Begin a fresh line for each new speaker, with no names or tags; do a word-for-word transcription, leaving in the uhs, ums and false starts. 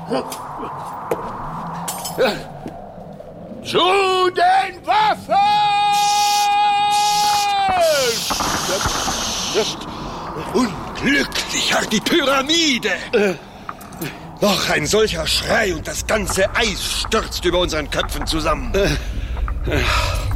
Zu den Waffen!
Unglücklicher, die Pyramide! Äh. Noch ein solcher Schrei und das ganze Eis stürzt über unseren Köpfen zusammen. Äh.